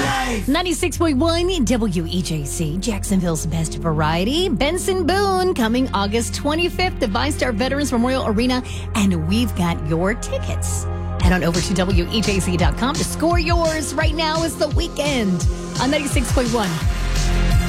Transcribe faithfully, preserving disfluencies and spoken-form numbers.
ninety-six point one W E J C, Jacksonville's best variety. Benson Boone coming August twenty-fifth at VyStar Veterans Memorial Arena, and we've got your tickets. Head on over to W E J C dot com to score yours. Right now is the weekend on ninety-six point one